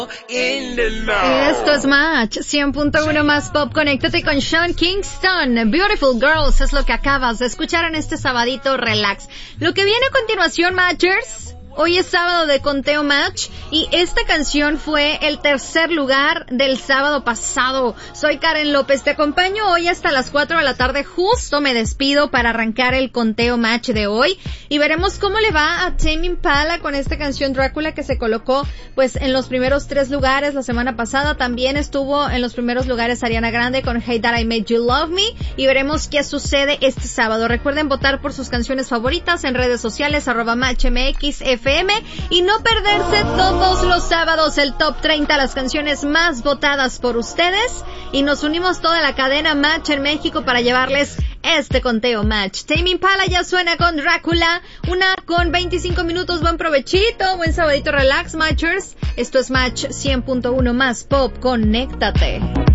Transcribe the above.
Esto es Match 100.1 más pop. Conéctate con Sean Kingston. Beautiful Girls es lo que acabas de escuchar en este sabadito relax. Lo que viene a continuación, Matchers, hoy es sábado de Conteo Match y esta canción fue el tercer lugar del sábado pasado. Soy Karen López, te acompaño hoy hasta las 4 de la tarde. Justo me despido para arrancar el Conteo Match de hoy y veremos cómo le va a Tame Impala con esta canción Drácula, que se colocó pues en los primeros 3 lugares la semana pasada. También estuvo en los primeros lugares Ariana Grande con Hey That I Made You Love Me y veremos qué sucede este sábado. Recuerden votar por sus canciones favoritas en redes sociales @MatchMXFM y no perderse todos los sábados el Top 30, las canciones más votadas por ustedes, y nos unimos toda la cadena Match en México para llevarles este Conteo Match. Tame Impala ya suena con Drácula, 1:25. Buen provechito, buen sabadito relax, Matchers. Esto es Match 100.1 más pop. Conéctate.